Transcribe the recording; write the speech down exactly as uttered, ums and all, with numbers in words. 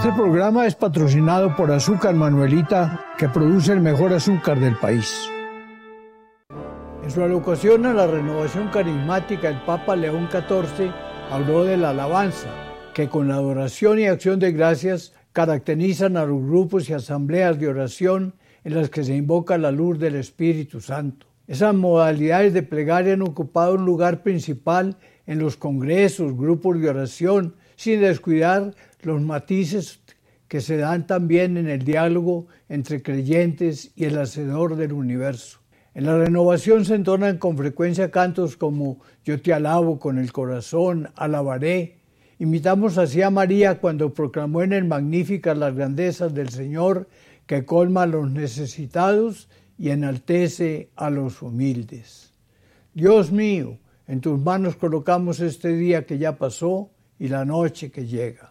Este programa es patrocinado por Azúcar Manuelita, que produce el mejor azúcar del país. En su alocución a la renovación carismática, el Papa León catorce habló de la alabanza, que con la adoración y acción de gracias caracterizan a los grupos y asambleas de oración en las que se invoca la luz del Espíritu Santo. Esas modalidades de plegaria han ocupado un lugar principal en los congresos, grupos de oración, sin descuidar los matices que se dan también en el diálogo entre creyentes y el Hacedor del universo. En la renovación se entonan con frecuencia cantos como «Yo te alabo con el corazón», «Alabaré». Imitamos así a María cuando proclamó en el Magníficat las grandezas del Señor, que colma a los necesitados y enaltece a los humildes. Dios mío, en tus manos colocamos este día que ya pasó y la noche que llega.